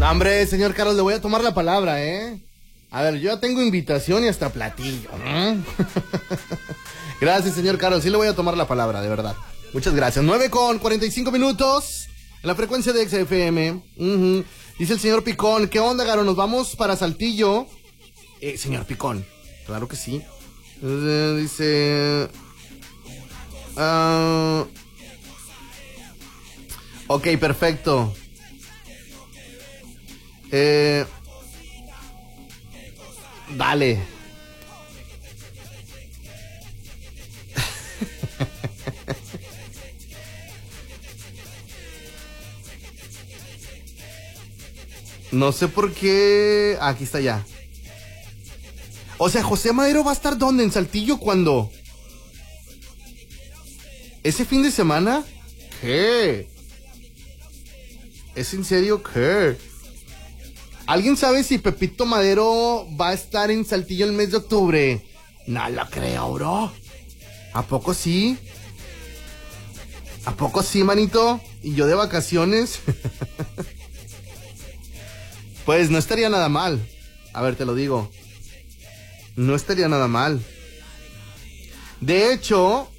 Hombre, señor Carlos, le voy a tomar la palabra, ¿eh? A ver, yo ya tengo invitación y hasta platillo, ¿no? Gracias, señor Carlos, sí le voy a tomar la palabra, de verdad. Muchas gracias. 9:45 en la frecuencia de XFM. Dice el señor Picón, ¿qué onda, Garo? ¿Nos vamos para Saltillo? Señor Picón, claro que sí. Dice... ok, perfecto. Dale. No sé por qué... Aquí está ya. O sea, José Madero va a estar ¿dónde? ¿En Saltillo? ¿Cuándo? ¿Ese fin de semana? ¿Qué? ¿Es en serio? ¿Qué? ¿Alguien sabe si Pepito Madero va a estar en Saltillo el mes de octubre? No lo creo, bro. ¿A poco sí? ¿A poco sí, manito? ¿Y yo de vacaciones? Pues no estaría nada mal. A ver, te lo digo. No estaría nada mal. De hecho,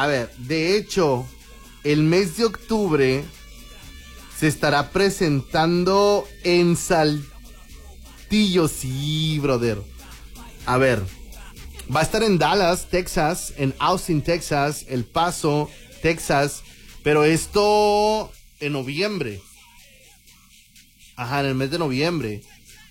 el mes de octubre se estará presentando en Saltillo. Sí, brother. A ver, va a estar en Dallas, Texas, en Austin, Texas, El Paso, Texas, pero esto en noviembre. Ajá, en el mes de noviembre.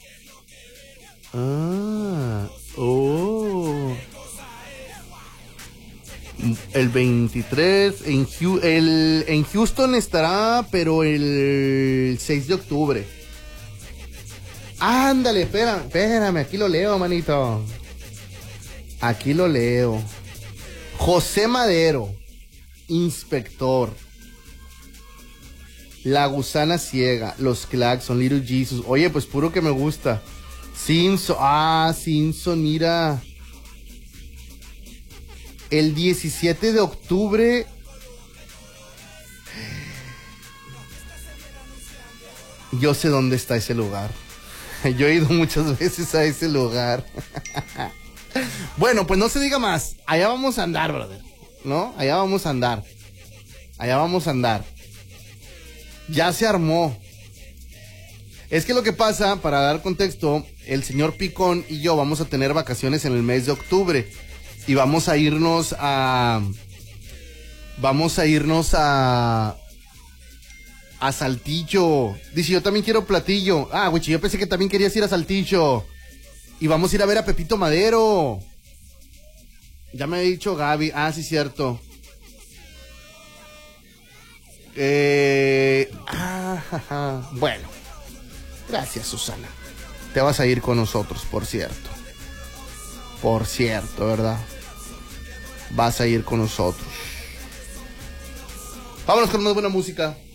El 23 en Houston estará, pero el 6 de octubre. Ándale, espérame, aquí lo leo, manito. Aquí lo leo. José Madero, inspector. La Gusana Ciega, Los Claxon, Little Jesus. Oye, pues puro que me gusta. Simpson, mira. El 17 de octubre. Yo sé dónde está ese lugar. Yo he ido muchas veces a ese lugar. Bueno, pues no se diga más. Allá vamos a andar, brother. ¿No? Allá vamos a andar. Ya se armó. Es que lo que pasa, para dar contexto, el señor Picón y yo vamos a tener vacaciones en el mes de octubre. Y vamos a irnos a Saltillo. Dice, yo también quiero platillo. Güey, yo pensé que también querías ir a Saltillo. Y vamos a ir a ver a Pepito Madero. Ya me ha dicho Gaby. Sí, cierto. Bueno. Gracias, Susana. Te vas a ir con nosotros, por cierto. Por cierto, ¿verdad? Vas a ir con nosotros. Vámonos con una buena música.